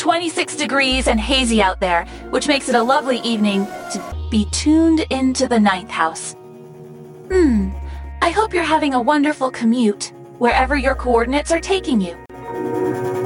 26 degrees and hazy out there, which makes it a lovely evening to be tuned into the ninth house. I hope you're having a wonderful commute, wherever your coordinates are taking you.